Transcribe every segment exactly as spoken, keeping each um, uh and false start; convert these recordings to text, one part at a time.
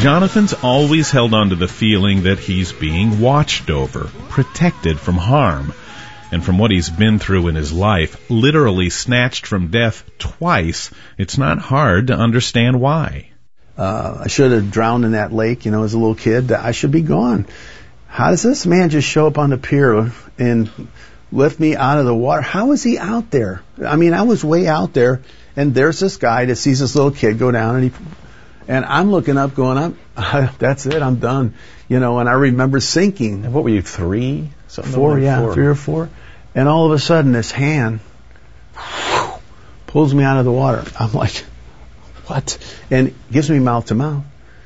Jonathan's always held on to the feeling that he's being watched over, protected from harm. And from what he's been through in his life, literally snatched from death twice, it's not hard to understand why. Uh, I should have drowned in that lake, you know, as a little kid. I should be gone. How does this man just show up on the pier and lift me out of the water? How is he out there? I mean, I was way out there, and there's this guy that sees this little kid go down, and he, and I'm looking up going, I'm, that's it, I'm done. You know, and I remember sinking. And what were you, three? Something four, like yeah, four. three or four. And all of a sudden, this hand whew, pulls me out of the water. I'm like, what? And gives me mouth to mouth.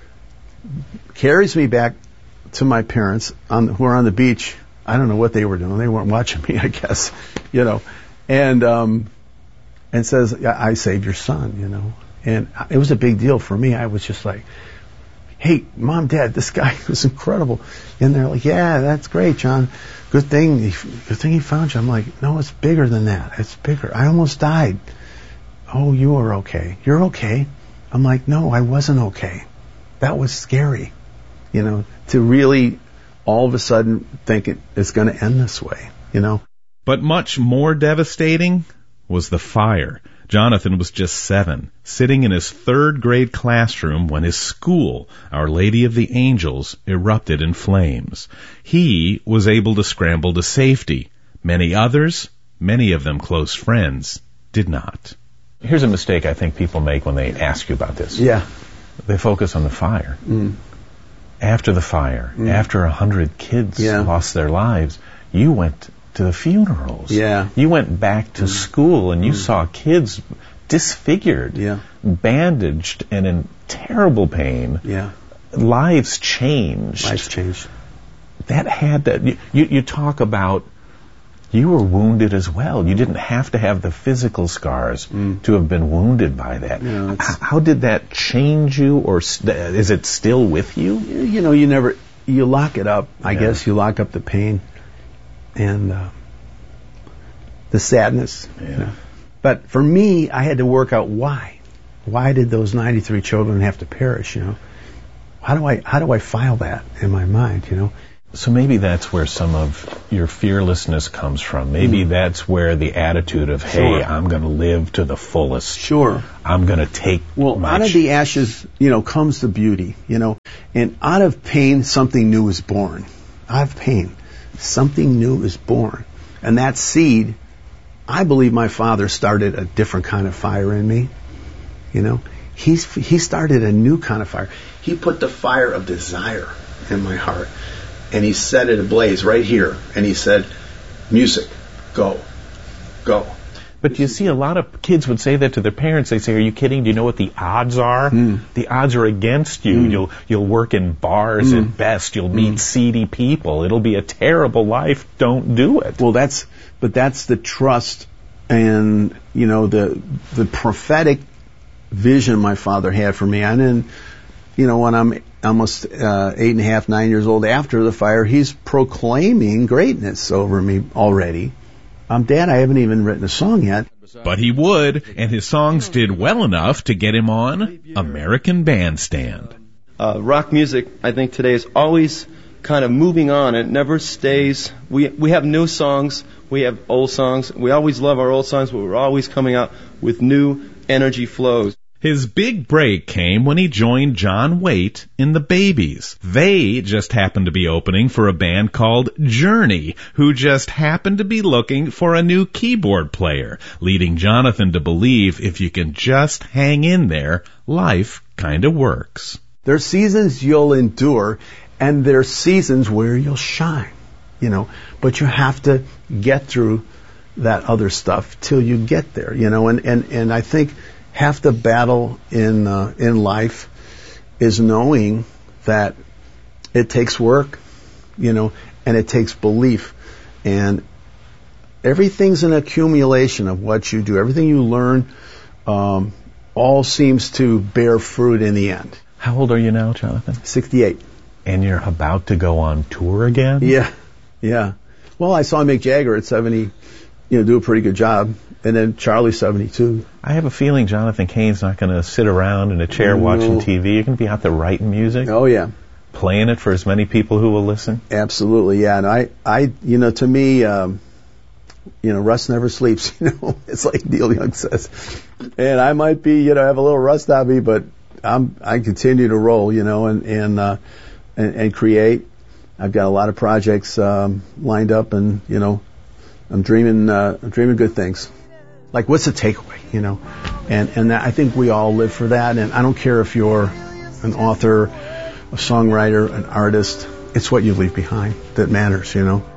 Carries me back to my parents on, who are on the beach. I don't know what they were doing. They weren't watching me, I guess. You know. And um, and says, I saved your son, you know. And it was a big deal for me. I was just like, hey, Mom, Dad, this guy was incredible. And they're like, yeah, that's great, John. Good thing, he, good thing he found you. I'm like, no, it's bigger than that. It's bigger. I almost died. Oh, you are okay. You're okay. I'm like, no, I wasn't okay. That was scary. You know, to really all of a sudden think it, it's going to end this way, you know. But much more devastating was the fire. Jonathan was just seven, sitting in his third grade classroom when his school, Our Lady of the Angels, erupted in flames. He was able to scramble to safety. Many others, many of them close friends, did not. Here's a mistake I think people make when they ask you about this. Yeah. They focus on the fire. Mm. After the fire, mm. after a hundred kids yeah. lost their lives, you went to the funerals. Yeah. You went back to mm. school and you mm. saw kids disfigured, yeah. bandaged, and in terrible pain. Yeah. Lives changed. Lives changed. That had that. You, you, you talk about you were wounded as well. You didn't have to have the physical scars mm. to have been wounded by that. Yeah, H- how did that change you, or st- is it still with you? You know, you never, you lock it up. I yeah. guess you lock up the pain and uh, the sadness. Yeah. You know? But for me, I had to work out why. Why did those ninety-three children have to perish? You know, how do I how do I file that in my mind? You know. So maybe that's where some of your fearlessness comes from. Maybe mm. that's where the attitude of, hey, sure. I'm going to live to the fullest. Sure. I'm going to take Well, my out of the ashes, you know, comes the beauty, you know. And out of pain, something new is born. Out of pain, something new is born. And that seed, I believe my father started a different kind of fire in me, you know. He's, he started a new kind of fire. He put the fire of desire in my heart. And he set it ablaze right here. And he said, music, go, go. But you see, a lot of kids would say that to their parents. They say, are you kidding? Do you know what the odds are? Mm. The odds are against you. Mm. You'll you'll work in bars mm. at best. You'll meet mm. seedy people. It'll be a terrible life. Don't do it. Well, that's, but that's the trust and, you know, the the prophetic vision my father had for me. And then, you know, when I'm almost uh, eight and a half, nine years old after the fire, he's proclaiming greatness over me already. Um, Dad, I haven't even written a song yet. But he would, and his songs did well enough to get him on American Bandstand. Uh, rock music, I think today is always kind of moving on. It never stays. We we have new songs. We have old songs. We always love our old songs, but we're always coming out with new energy flows. His big break came when he joined John Waite in the Babies. They just happened to be opening for a band called Journey, who just happened to be looking for a new keyboard player, leading Jonathan to believe if you can just hang in there, life kind of works. There's seasons you'll endure, and there's seasons where you'll shine, you know, but you have to get through that other stuff till you get there, you know, and, and, and I think half the battle in uh, in life is knowing that it takes work, you know, and it takes belief. And everything's an accumulation of what you do. Everything you learn um, all seems to bear fruit in the end. How old are you now, Jonathan? sixty-eight. And you're about to go on tour again? Yeah, yeah. Well, I saw Mick Jagger at seventy, you know, do a pretty good job. And then Charlie's seventy-two. I have a feeling Jonathan Cain's not going to sit around in a chair No. watching T V. You're going to be out there writing music, Oh yeah, playing it for as many people who will listen. absolutely. Yeah, and I, I, you know, to me, um, you know, rust never sleeps. You know, it's like Neil Young says. And I might be, you know, have a little rust on me, but I'm, I continue to roll, you know, and and uh, and, and create. I've got a lot of projects um, lined up, and you know, I'm dreaming, uh, I'm dreaming good things. Like, what's the takeaway, you know? And and that, I think we all live for that. And I don't care if you're an author, a songwriter, an artist. It's what you leave behind that matters, you know.